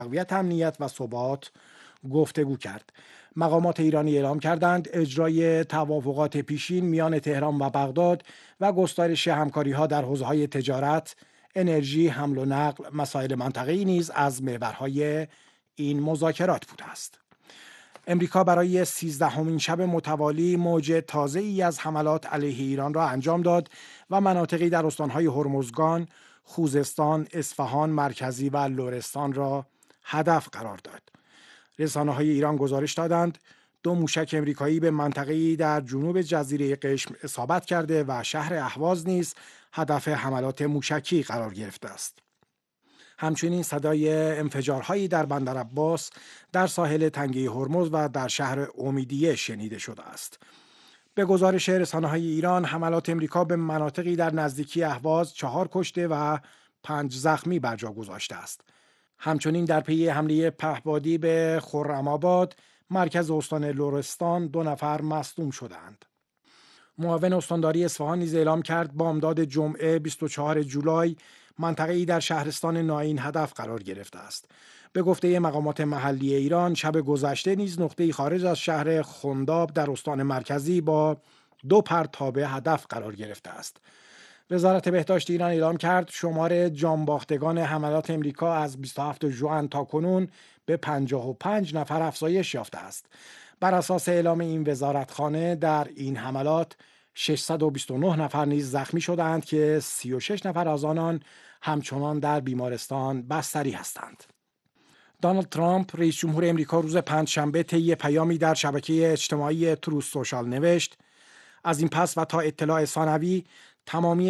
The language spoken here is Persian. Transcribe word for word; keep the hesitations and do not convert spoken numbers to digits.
تقویت امنیت و ثبات گفتگو کرد. مقامات ایرانی اعلام کردند اجرای توافقات پیشین میان تهران و بغداد و گسترش همکاری‌ها در حوزه‌های تجارت، انرژی، حمل و نقل، مسائل منطقه‌ای نیز از محورهای این مذاکرات بوده است. امریکا برای سیزدهمین شب متوالی موج تازه‌ای از حملات علیه ایران را انجام داد و مناطقی در استان‌های هرمزگان، خوزستان، اصفهان مرکزی و لرستان را هدف قرار داد. رسانه‌های ایران گزارش دادند دو موشک امریکایی به منطقه‌ای در جنوب جزیره قشم اصابت کرده و شهر اهواز نیز هدف حملات موشکی قرار گرفته است. همچنین صدای انفجارهایی در بندر عباس، در ساحل تنگه هرمز و در شهر امیدیه شنیده شده است. به گزارش رسانه‌های ایران، حملات امریکا به مناطقی در نزدیکی اهواز چهار کشته و پنج زخمی بر جا گذاشته است. همچنین در پی حمله پهپادی به خرم‌آباد، مرکز استان لرستان، دو نفر مصدوم شدند. معاون استانداری اصفهان نیز اعلام کرد بامداد جمعه بیست و چهارم جولای منطقه‌ای در شهرستان ناین هدف قرار گرفته است. به گفته مقامات محلی ایران، شب گذشته نیز نقطه‌ای خارج از شهر خنداب در استان مرکزی با دو پرتابه هدف قرار گرفته است. وزارت بهداشت ایران اعلام کرد شمار جانباختگان حملات امریکا از بیست و هفتم ژوئن تا کنون به پنجاه و پنج نفر افزایش یافته است. بر اساس اعلام این وزارتخانه در این حملات ششصد و بیست و نه نفر نیز زخمی شدند که سی و شش نفر از آنان همچنان در بیمارستان بستری هستند. دونالد ترامپ رئیس جمهور امریکا روز پنجشنبه طی پیامی در شبکه اجتماعی تروث سوشال نوشت: از این پس و تا اطلاع ثانوی تمامی